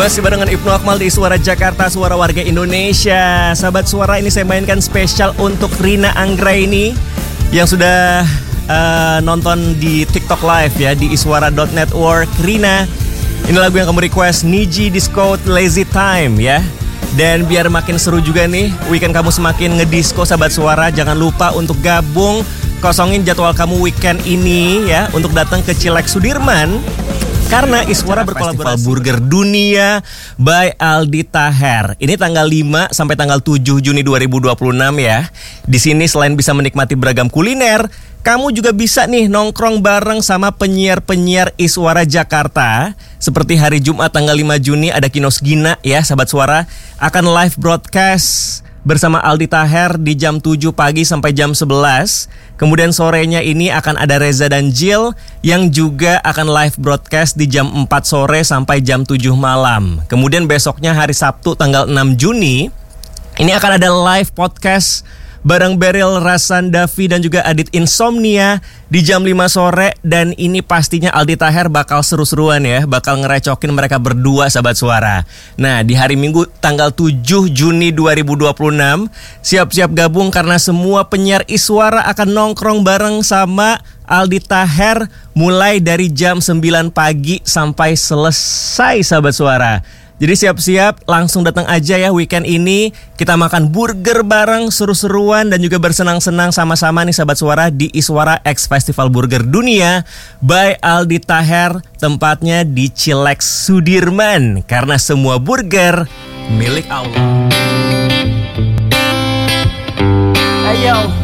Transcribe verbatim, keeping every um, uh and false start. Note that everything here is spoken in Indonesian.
Masih barengan Ibnu Akmal di Suara Jakarta, Suara Warga Indonesia. Sahabat Suara, ini saya mainkan spesial untuk Rina Anggraini yang sudah uh, nonton di TikTok Live ya, di iswara dot network. Rina, ini lagu yang kamu request, Niji Disco Lazy Time ya. Dan biar makin seru juga nih weekend kamu semakin ngedisco, sahabat Suara, jangan lupa untuk gabung, kosongin jadwal kamu weekend ini ya untuk datang ke Cilex Sudirman. Karena Iswara berkolaborasi Burger Dunia by Aldi Taher. Ini tanggal lima sampai tanggal tujuh Juni dua ribu dua puluh enam ya. Di sini selain bisa menikmati beragam kuliner, kamu juga bisa nih nongkrong bareng sama penyiar-penyiar Iswara Jakarta. Seperti hari Jumat tanggal lima Juni ada Kinos Gina ya, sahabat Suara, akan live broadcast bersama Aldi Taher di jam tujuh pagi sampai jam sebelas. Kemudian sorenya ini akan ada Reza dan Jill yang juga akan live broadcast di jam empat sore sampai jam tujuh malam. Kemudian besoknya hari Sabtu tanggal enam Juni ini akan ada live podcast bareng Beryl Rasandavi dan juga Adit Insomnia di jam lima sore. Dan ini pastinya Aldi Taher bakal seru-seruan ya, bakal ngerecokin mereka berdua, sahabat Suara. Nah, di hari Minggu tanggal tujuh Juni dua ribu dua puluh enam, siap-siap gabung karena semua penyiar Iswara akan nongkrong bareng sama Aldi Taher mulai dari jam sembilan pagi sampai selesai, sahabat Suara. Jadi siap-siap langsung datang aja ya weekend ini. Kita makan burger bareng, seru-seruan dan juga bersenang-senang sama-sama nih, sahabat Suara, di Iswara X Festival Burger Dunia by Aldi Taher. Tempatnya di Cilex Sudirman. Karena semua burger milik Allah. Ayo.